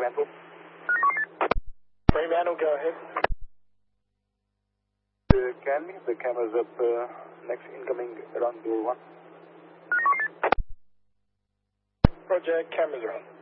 Fremantle. Fremantle, go ahead. Academy, the camera's up, next incoming around door 1. Roger, cameras are on.